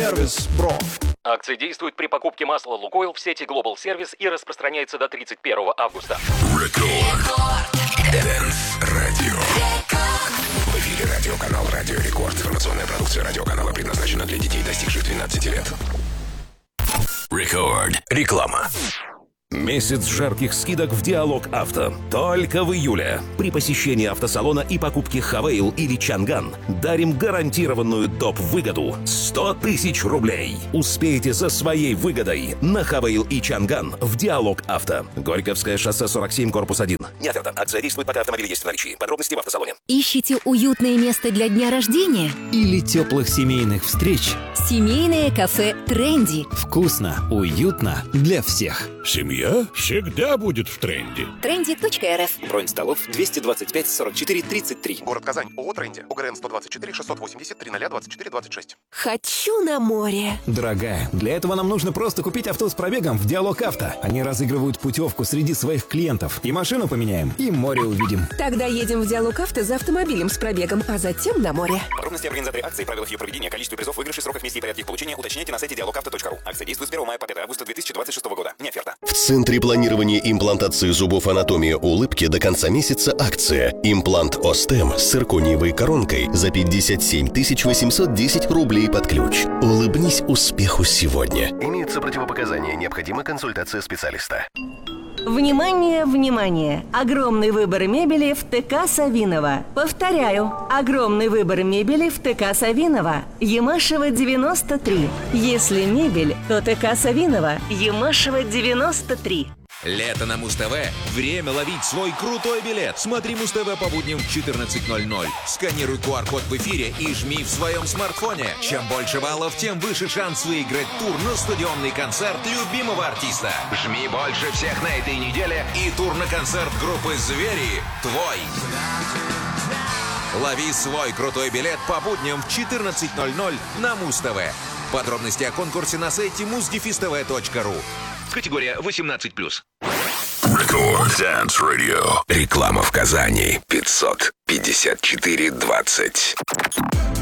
Service Bro. Акция действует при покупке масла «Лукойл» в сети Global Service и распространяется до 31 августа. Dance Radio. В эфире радиоканал «Радио Рекорд». Информационная продукция радиоканала предназначена для детей, достигших 12 лет. Рекорд. Реклама. Месяц жарких скидок в Диалог Авто. Только в июле. При посещении автосалона и покупке Хавейл или Чанган дарим гарантированную доп-выгоду 100 тысяч рублей. Успейте за своей выгодой на Хавейл и Чанган в Диалог Авто. Горьковское шоссе 47, корпус 1. Не оферта. Акция действует, пока автомобили есть в наличии. Подробности в автосалоне. Ищите уютное место для дня рождения? Или теплых семейных встреч? Семейное кафе «Тренди». Вкусно, уютно для всех. Семья всегда будет в тренде. Trendy.rf. Бронь столов 225 44 33. Город Казань. ООО «Тренди». ОГРН 124 680 30 24 26. Хочу на море. Дорогая, для этого нам нужно просто купить авто с пробегом в Диалог Авто. Они разыгрывают путевку среди своих клиентов. И машину поменяем, и море увидим. Тогда едем в Диалог Авто за автомобилем с пробегом, а затем на море. Подробности организации акции, правилах ее проведения, количестве призов, выигрышей, сроках, месте и порядке их получения уточняйте на сайте dialogauto.ru. Акция действует с 1 мая по 5 августа 2026 года. Не оферта. В Центре планирования имплантации зубов «Анатомия улыбки» до конца месяца акция. Имплант Остем с циркониевой коронкой за 57 810 рублей под ключ. Улыбнись успеху сегодня. Имеются противопоказания. Необходима консультация специалиста. Внимание, внимание! Огромный выбор мебели в ТК Савинова. Повторяю, огромный выбор мебели в ТК Савинова. Ямашева 93. Если мебель, то ТК Савинова. Ямашева 93. Лето на Муз-ТВ. Время ловить свой крутой билет. Смотри Муз-ТВ по будням в 14:00. Сканируй QR-код в эфире и жми в своем смартфоне. Чем больше баллов, тем выше шанс выиграть тур на стадионный концерт любимого артиста. Жми больше всех на этой неделе, и тур на концерт группы «Звери» твой. Лови свой крутой билет по будням в 14:00 на Муз-ТВ. Подробности о конкурсе на сайте muzdefistv.ru. Категория 18+. Рекорд Dance Radio. Реклама в Казани. 554-20.